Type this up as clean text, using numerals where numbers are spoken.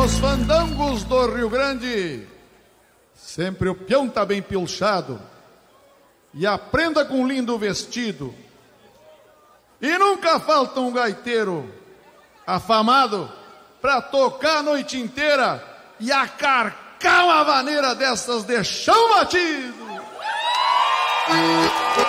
Nos fandangos do Rio Grande, sempre o peão tá bem pilchado e a prenda com lindo vestido. E nunca falta um gaiteiro afamado pra tocar a noite inteira e acarcar uma vaneira dessas de chão batido.